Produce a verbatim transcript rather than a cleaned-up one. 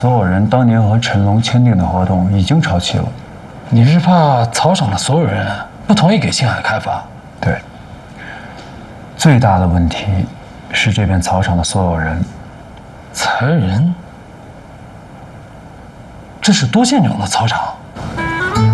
所有人当年和陈龙签订的合同已经超期了。 你是怕草场的所有人不同意给星海开发？ 对。最大的问题是这片草场的所有人。 才人？这是多县长的草场。